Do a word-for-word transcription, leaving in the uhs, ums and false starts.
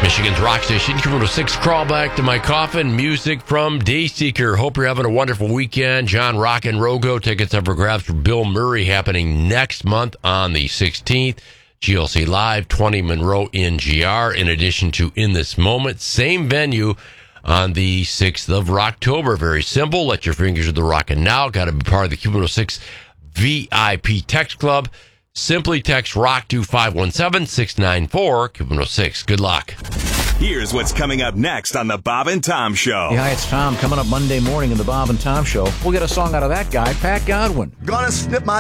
Michigan's Rock Station, Q one oh six, Crawl Back to My Coffin, music from Dayseeker. Hope you're having a wonderful weekend. John Rock and Rogo tickets up for grabs for Bill Murray happening next month on the sixteenth. G L C Live, twenty Monroe in G R, in addition to In This Moment. Same venue on the sixth of October. Very simple. Let your fingers do the rockin' now. Got to be part of the Q one oh six V I P Text Club. Simply text ROCK to five one seven, six nine four, Q one oh six. Good luck. Here's what's coming up next on the Bob and Tom Show. Hey, hi, it's Tom. Coming up Monday morning in the Bob and Tom Show, we'll get a song out of that guy, Pat Godwin. Gonna snip my